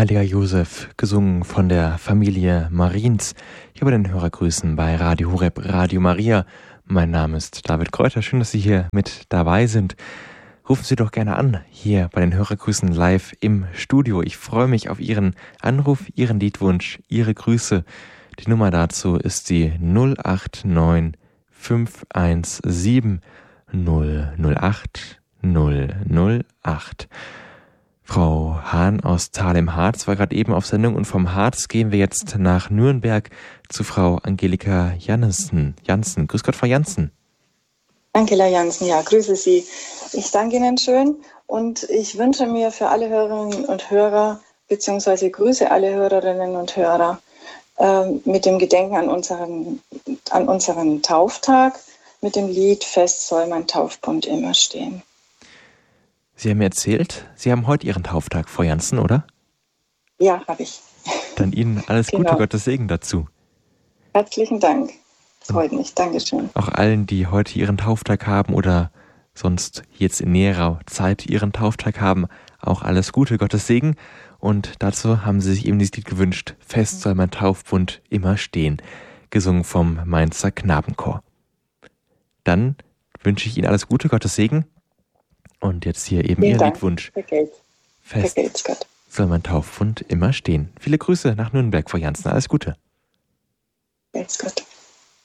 Heiliger Josef, gesungen von der Familie Mariens. Ich habe den Hörergrüßen bei Radio Horeb, Radio Maria. Mein Name ist David Kräuter. Schön, dass Sie hier mit dabei sind. Rufen Sie doch gerne an, hier bei den Hörergrüßen live im Studio. Ich freue mich auf Ihren Anruf, Ihren Liedwunsch, Ihre Grüße. Die Nummer dazu ist die 089 517 008 008. Frau Hahn aus Thal im Harz war gerade eben auf Sendung und vom Harz gehen wir jetzt nach Nürnberg zu Frau Angelika Janssen. Grüß Gott, Frau Janssen. Angela Janssen, ja, grüße Sie. Ich danke Ihnen schön und ich wünsche mir für alle Hörerinnen und Hörer, beziehungsweise grüße alle Hörerinnen und Hörer mit dem Gedenken an unseren Tauftag, mit dem Lied Fest soll mein Taufbund immer stehen. Sie haben mir erzählt, Sie haben heute Ihren Tauftag, Frau Janssen, oder? Ja, habe ich. Dann Ihnen alles Gute, Gottes Segen dazu. Herzlichen Dank. Freut mich. Dankeschön. Auch allen, die heute Ihren Tauftag haben oder sonst jetzt in näherer Zeit Ihren Tauftag haben, auch alles Gute, Gottes Segen. Und dazu haben Sie sich eben dieses Lied gewünscht, Fest soll mein Taufbund immer stehen, gesungen vom Mainzer Knabenchor. Dann wünsche ich Ihnen alles Gute, Gottes Segen. Und jetzt hier eben Ihr Liedwunsch. Fest soll mein Taufbund immer stehen. Viele Grüße nach Nürnberg, Frau Janssen. Alles Gute. Gott.